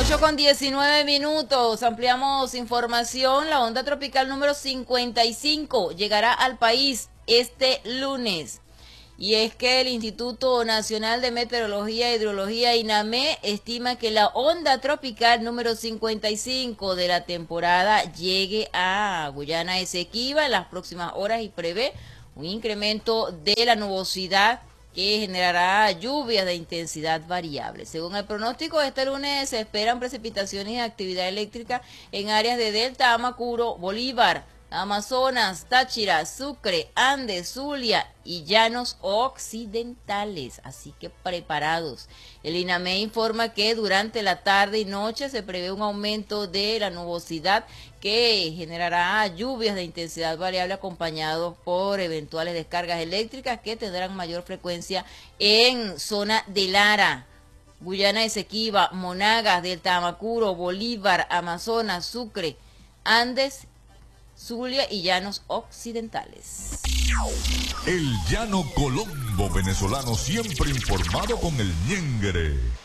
8:19. Ampliamos información. La onda tropical número 55 llegará al país este lunes. Y es que el Instituto Nacional de Meteorología e Hidrología, INAME, estima que la onda tropical número 55 de la temporada llegue a Guyana Esequiba en las próximas horas y prevé un incremento de la nubosidad que generará lluvias de intensidad variable. Según el pronóstico, este lunes se esperan precipitaciones y actividad eléctrica en áreas de Delta, Amacuro, Bolívar, Amazonas, Táchira, Sucre, Andes, Zulia y llanos occidentales, así que preparados. El INAME informa que durante la tarde y noche se prevé un aumento de la nubosidad que generará lluvias de intensidad variable acompañados por eventuales descargas eléctricas que tendrán mayor frecuencia en zona de Lara, Guyana Esequiba, Monagas, Delta Amacuro, Bolívar, Amazonas, Sucre, Andes, Zulia y llanos occidentales. El llano colombo venezolano, siempre informado con el ñengere.